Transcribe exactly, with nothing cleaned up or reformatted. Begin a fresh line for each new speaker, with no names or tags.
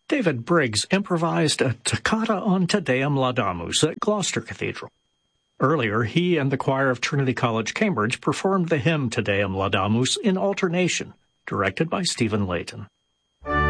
David Briggs improvised a toccata on Te Deum Laudamus at Gloucester Cathedral. Earlier, he and the choir of Trinity College, Cambridge, performed the hymn Te Deum Laudamus in alternation, directed by Stephen Layton.